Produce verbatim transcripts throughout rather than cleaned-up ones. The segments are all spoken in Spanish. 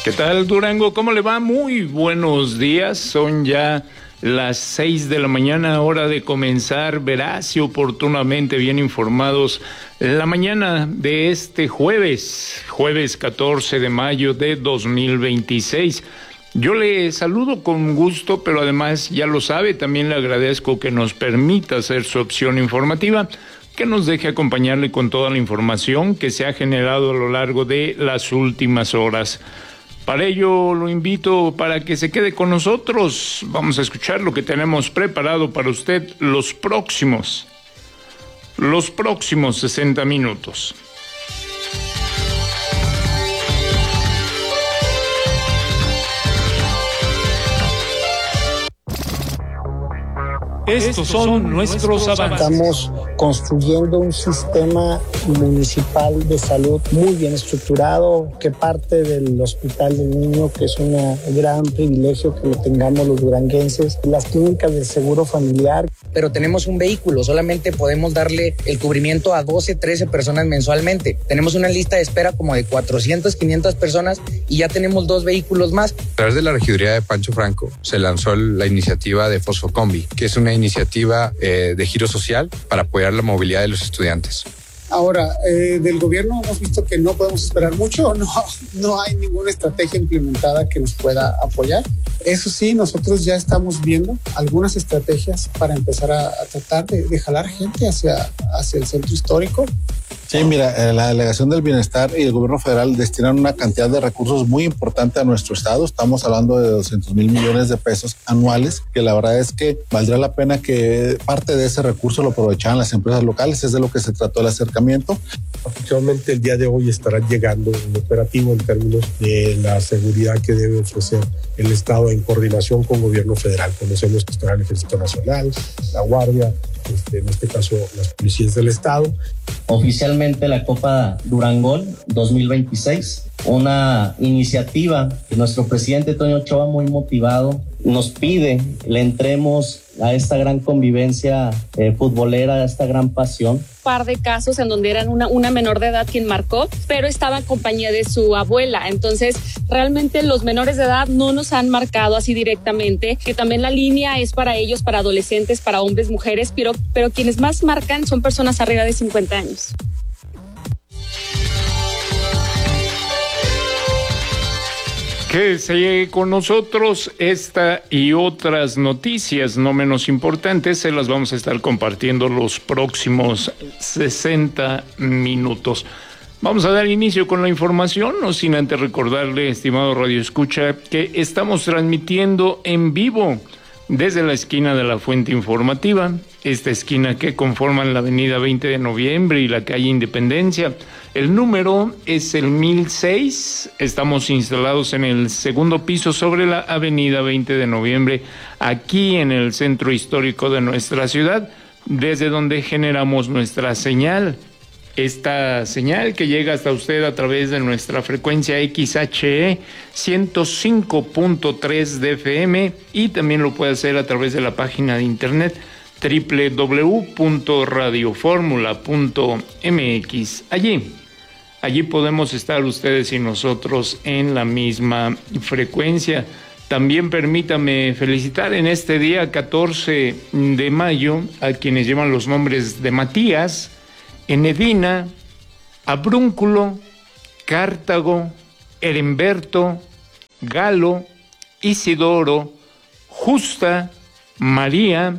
¿Qué tal, Durango? ¿Cómo le va? Muy buenos días. Son ya las seis de la mañana, hora de comenzar veraz y oportunamente bien informados la mañana de este jueves, jueves catorce de mayo de dos mil veintiséis. Yo le saludo con gusto, pero además ya lo sabe, también le agradezco que nos permita ser su opción informativa, que nos deje acompañarle con toda la información que se ha generado a lo largo de las últimas horas. Para ello lo invito para que se quede con nosotros. Vamos a escuchar lo que tenemos preparado para usted los próximos, los próximos sesenta minutos. Estos son nuestros avances. Estamos construyendo un sistema municipal de salud muy bien estructurado, que parte del Hospital del Niño, que es un gran privilegio que lo tengamos los duranguenses, las clínicas del seguro familiar. Pero tenemos un vehículo, solamente podemos darle el cubrimiento a doce, trece personas mensualmente. Tenemos una lista de espera como de cuatrocientas, quinientas personas y ya tenemos dos vehículos más. A través de la regiduría de Pancho Franco se lanzó la iniciativa de Fosfocombi, que es una iniciativa eh, de giro social para apoyar la movilidad de los estudiantes. Ahora, eh, del gobierno hemos visto que no podemos esperar mucho, no, no hay ninguna estrategia implementada que nos pueda apoyar. Eso sí, nosotros ya estamos viendo algunas estrategias para empezar a, a tratar de, de jalar gente hacia, hacia el centro histórico. Sí, mira, la Delegación del Bienestar y el Gobierno Federal destinan una cantidad de recursos muy importante a nuestro estado. Estamos hablando de doscientos mil millones de pesos anuales, que la verdad es que valdría la pena que parte de ese recurso lo aprovecharan las empresas locales. Es de lo que se trató el acercamiento. Afortunadamente el día de hoy estarán llegando un operativo en términos de la seguridad que debe ofrecer el estado en coordinación con el Gobierno Federal. Conocemos que estará el Ejército Nacional, la Guardia, Este, en este caso las policías del estado. Oficialmente la Copa Durangón dos mil veintiséis, una iniciativa que nuestro presidente Toño Ochoa, muy motivado, nos pide le entremos a esta gran convivencia eh, futbolera, a esta gran pasión. Par de casos en donde eran una, una menor de edad quien marcó, pero estaba en compañía de su abuela. Entonces, realmente los menores de edad no nos han marcado así directamente, que también la línea es para ellos, para adolescentes, para hombres, mujeres, pero, pero quienes más marcan son personas arriba de cincuenta años. Quédese con nosotros. Esta y otras noticias no menos importantes se las vamos a estar compartiendo los próximos sesenta minutos. Vamos a dar inicio con la información, no sin antes recordarle, estimado Radio Escucha, que estamos transmitiendo en vivo desde la esquina de la Fuente Informativa, esta esquina que conforman la avenida veinte de noviembre y la calle Independencia. El número es el mil seis, estamos instalados en el segundo piso sobre la avenida veinte de noviembre, aquí en el centro histórico de nuestra ciudad, desde donde generamos nuestra señal. Esta señal que llega hasta usted a través de nuestra frecuencia X H E ciento cinco punto tres de F M y también lo puede hacer a través de la página de internet doble u doble u doble u punto radio fórmula punto m x. Allí, allí podemos estar ustedes y nosotros en la misma frecuencia. También permítame felicitar en este día catorce de mayo a quienes llevan los nombres de Matías, Enedina, Abrúnculo, Cartago, Heremberto, Galo, Isidoro, Justa, María,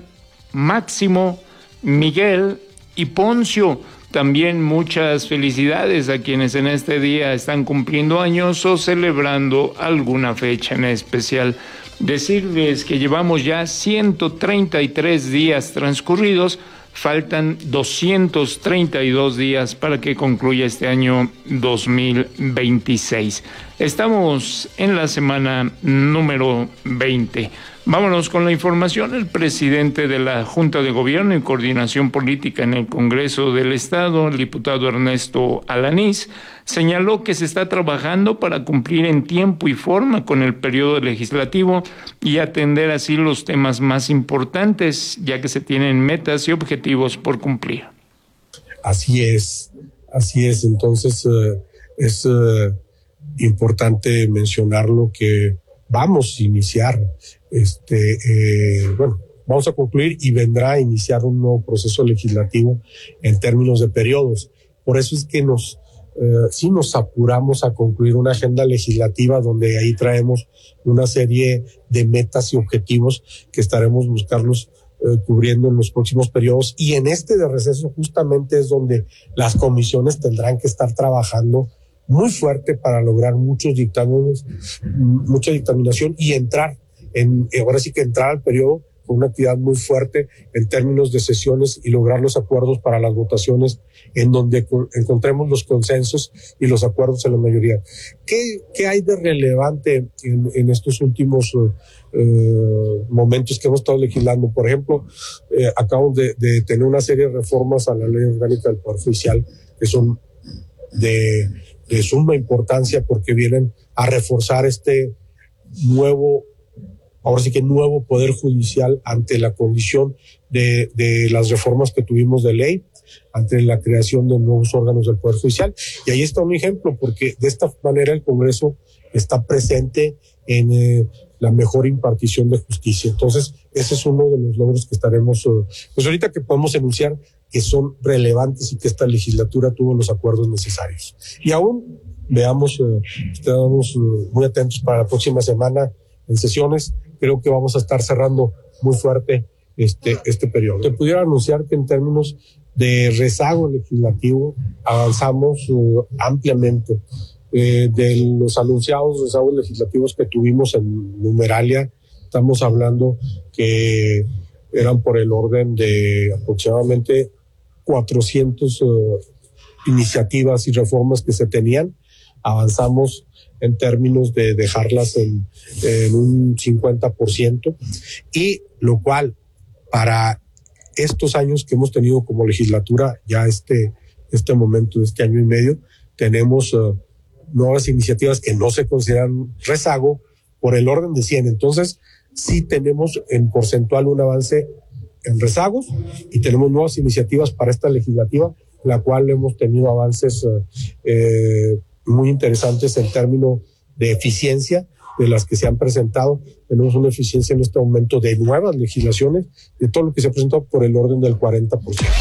Máximo, Miguel y Poncio. También muchas felicidades a quienes en este día están cumpliendo años o celebrando alguna fecha en especial. Decirles que llevamos ya ciento treinta y tres días transcurridos. Faltan doscientos treinta y dos días para que concluya este año dos mil veintiséis. Estamos en la semana número veinte. Vámonos con la información. El presidente de la Junta de Gobierno y Coordinación Política en el Congreso del Estado, el diputado Ernesto Alanís, señaló que se está trabajando para cumplir en tiempo y forma con el periodo legislativo y atender así los temas más importantes, ya que se tienen metas y objetivos por cumplir. Así es, así es. Entonces, eh, es eh, importante mencionarlo que vamos a iniciar, este, eh, bueno, vamos a concluir y vendrá a iniciar un nuevo proceso legislativo en términos de periodos. Por eso es que nos, eh, sí nos apuramos a concluir una agenda legislativa donde ahí traemos una serie de metas y objetivos que estaremos buscarlos eh, cubriendo en los próximos periodos. Y en este de receso justamente es donde las comisiones tendrán que estar trabajando muy fuerte para lograr muchos dictámenes, mucha dictaminación y entrar en, ahora sí que entrar al periodo con una actividad muy fuerte en términos de sesiones y lograr los acuerdos para las votaciones en donde encontremos los consensos y los acuerdos en la mayoría. ¿Qué, qué hay de relevante en, en estos últimos eh, momentos que hemos estado legislando? Por ejemplo, eh, acabamos de, de tener una serie de reformas a la ley orgánica del Poder Judicial que son de, de suma importancia porque vienen a reforzar este nuevo ahora sí que nuevo Poder Judicial ante la condición de, de las reformas que tuvimos de ley, ante la creación de nuevos órganos del Poder Judicial. Y ahí está un ejemplo, porque de esta manera el Congreso está presente en eh, la mejor impartición de justicia. Entonces, ese es uno de los logros que estaremos, eh, pues ahorita que podemos enunciar que son relevantes y que esta legislatura tuvo los acuerdos necesarios. Y aún, veamos, eh, estamos eh, muy atentos para la próxima semana en sesiones. Creo que vamos a estar cerrando muy fuerte este, este periodo. Te pudiera anunciar que en términos de rezago legislativo avanzamos uh, ampliamente. Eh, de los anunciados rezagos legislativos que tuvimos en numeralia, estamos hablando que eran por el orden de aproximadamente cuatrocientas uh, iniciativas y reformas que se tenían. Avanzamos en términos de dejarlas en, en un cincuenta por ciento, y lo cual para estos años que hemos tenido como legislatura, ya este, este momento, este año y medio, tenemos uh, nuevas iniciativas que no se consideran rezago por el orden de cien. Entonces, sí tenemos en porcentual un avance en rezagos y tenemos nuevas iniciativas para esta legislativa, la cual hemos tenido avances uh, eh, muy interesantes en términos de eficiencia de las que se han presentado. Tenemos una eficiencia en este momento de nuevas legislaciones, de todo lo que se ha presentado por el orden del cuarenta por ciento.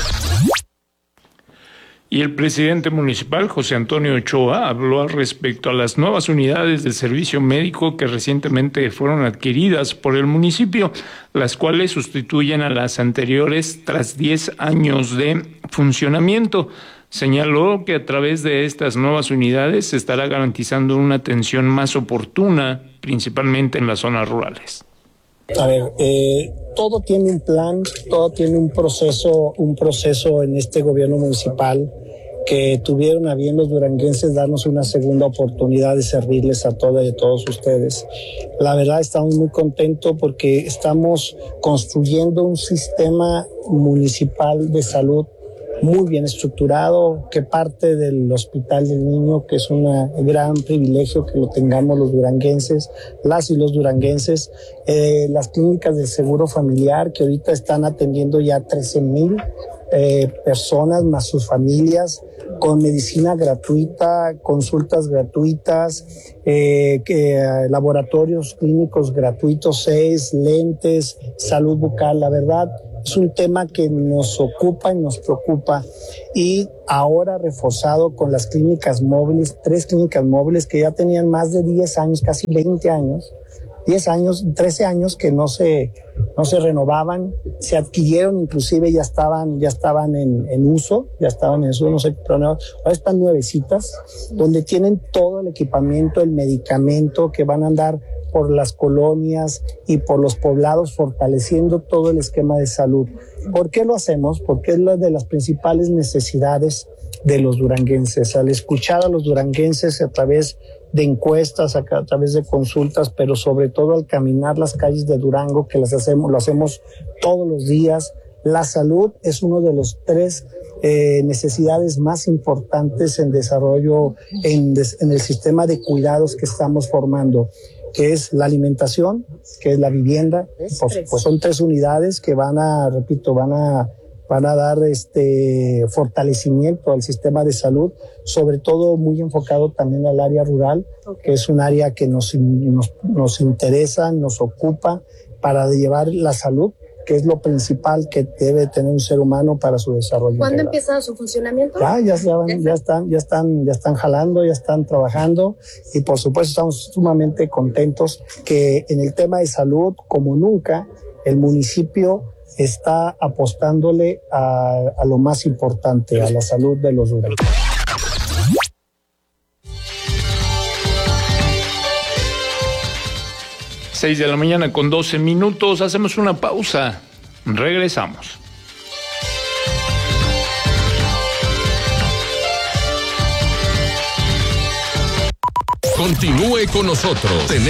Y el presidente municipal, José Antonio Ochoa, habló al respecto a las nuevas unidades de servicio médico que recientemente fueron adquiridas por el municipio, las cuales sustituyen a las anteriores tras diez años de funcionamiento. Señaló que a través de estas nuevas unidades se estará garantizando una atención más oportuna, principalmente en las zonas rurales. A ver, eh, todo tiene un plan, todo tiene un proceso, un proceso en este gobierno municipal que tuvieron a bien los duranguenses darnos una segunda oportunidad de servirles a todas y a todos ustedes. La verdad estamos muy contentos porque estamos construyendo un sistema municipal de salud muy bien estructurado, que parte del Hospital del Niño, que es un gran privilegio que lo tengamos los duranguenses, las y los duranguenses, eh, las clínicas del Seguro Familiar, que ahorita están atendiendo ya trece mil eh, personas, más sus familias, con medicina gratuita, consultas gratuitas, eh, que, eh, laboratorios clínicos gratuitos, seis, lentes, salud bucal. La verdad, es un tema que nos ocupa y nos preocupa, y ahora reforzado con las clínicas móviles, tres clínicas móviles que ya tenían más de diez años, casi veinte años, diez años, trece años que no se, no se renovaban, se adquirieron, inclusive ya estaban, ya estaban en, en uso, ya estaban en uso, no sé, pero no, ahora están nuevecitas, donde tienen todo el equipamiento, el medicamento, que van a andar por las colonias y por los poblados, fortaleciendo todo el esquema de salud. ¿Por qué lo hacemos? Porque es una de las principales necesidades de los duranguenses. Al escuchar a los duranguenses a través de encuestas, a, a través de consultas, pero sobre todo al caminar las calles de Durango, que las hacemos, lo hacemos todos los días, la salud es uno de los tres eh, necesidades más importantes en desarrollo, en, des, en el sistema de cuidados que estamos formando, que es la alimentación, que es la vivienda. Pues, pues son tres unidades que van a, repito, van a van a dar este fortalecimiento al sistema de salud, sobre todo muy enfocado también al área rural, okay. que es un área que nos, nos, nos interesa, nos ocupa para llevar la salud, que es lo principal que debe tener un ser humano para su desarrollo. ¿Cuándo integral. Empieza su funcionamiento? Ya, ya, ya, van, ya, están, ya, están, ya están jalando, ya están trabajando y por supuesto estamos sumamente contentos que en el tema de salud, como nunca, el municipio está apostándole a, a lo más importante, a la salud de los rurales. seis de la mañana con doce minutos, hacemos una pausa, regresamos. Continúe con nosotros. Tenemos